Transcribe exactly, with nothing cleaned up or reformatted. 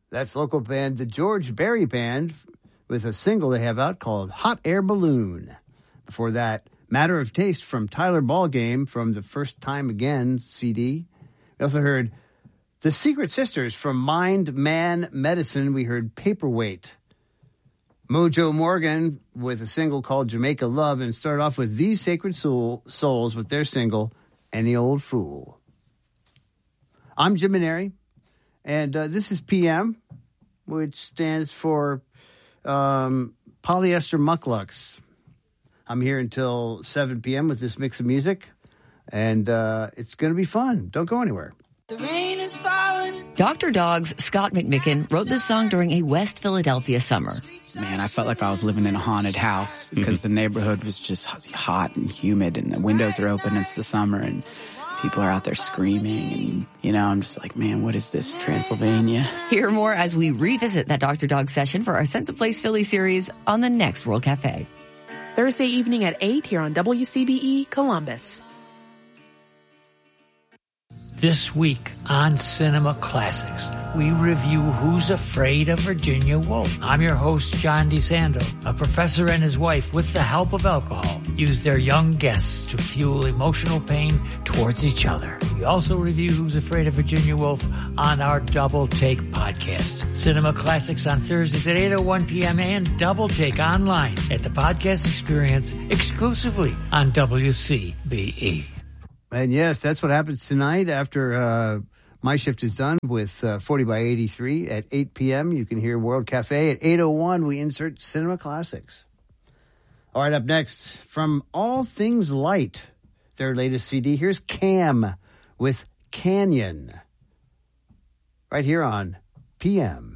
That's local band, the George Berry Band, with a single they have out called Hot Air Balloon. Before that, Matter of Taste from Tyler Ballgame from the First Time Again C D. We also heard The Secret Sisters from Mind Man Medicine. We heard Paperweight. Mojo Morgan with a single called Jamaica Love, and started off with These Sacred Soul, Souls with their single, Any Old Fool. I'm Jim Maneri, and uh, this is P M, which stands for um, Polyester Mucklucks. I'm here until seven p.m. with this mix of music, and uh, it's going to be fun. Don't go anywhere. The rain is falling. Doctor Dog's Scott McMicken wrote this song during a West Philadelphia summer. Man, I felt like I was living in a haunted house because mm-hmm. the neighborhood was just hot and humid, and the windows are open. It's the summer, and people are out there screaming, and, you know, I'm just like, man, what is this, Transylvania? Hear more as we revisit that Doctor Dog session for our Sense of Place Philly series on the next World Cafe. Thursday evening at eight here on W C B E Columbus. This week on Cinema Classics, we review Who's Afraid of Virginia Woolf. I'm your host, John DeSando. A professor and his wife, with the help of alcohol, use their young guests to fuel emotional pain towards each other. We also review Who's Afraid of Virginia Woolf on our Double Take podcast. Cinema Classics on Thursdays at eight oh one p.m. and Double Take online at the podcast experience exclusively on W C B E. And yes, that's what happens tonight after uh, my shift is done with uh, forty by eighty-three at eight p.m. You can hear World Cafe. At eight oh one, we insert Cinema Classics. All right, up next, from All Things Light, their latest C D, here's Cam with Canyon. Right here on P M.